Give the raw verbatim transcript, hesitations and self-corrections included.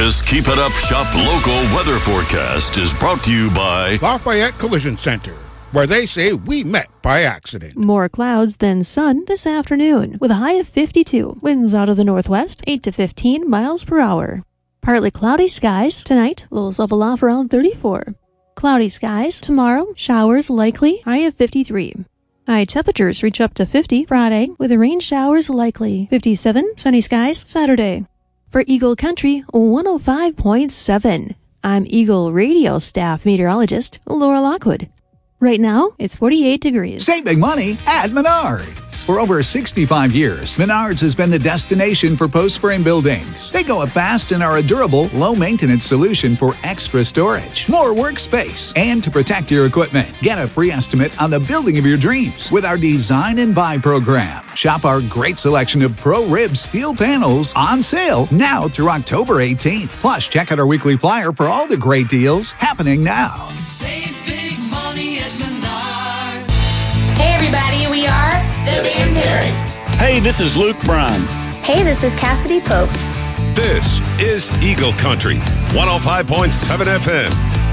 This Keep It Up Shop Local weather forecast is brought to you by Lafayette Collision Center, where they say we met by accident. More clouds than sun this afternoon, with a high of fifty-two. Winds out of the northwest, eight to fifteen miles per hour. Partly cloudy skies tonight, lows level off around thirty-four. Cloudy skies tomorrow, showers likely, high of fifty-three. High temperatures reach up to fifty Friday, with rain showers likely. fifty-seven, sunny skies Saturday. For Eagle Country one oh five point seven, I'm Eagle Radio staff meteorologist Laura Lockwood. Right now, it's forty-eight degrees. Save big money at Menards. For over sixty-five years, Menards has been the destination for post-frame buildings. They go up fast and are a durable, low-maintenance solution for extra storage, more workspace, and to protect your equipment. Get a free estimate on the building of your dreams with our Design and Buy program. Shop our great selection of Pro-Rib steel panels on sale now through October eighteenth. Plus, check out our weekly flyer for all the great deals happening now. Save big money at Menards. Hey everybody, we are the Van Parents. Hey, this is Luke Bryan. Hey, this is Cassidy Pope. This is Eagle Country, one oh five point seven F M.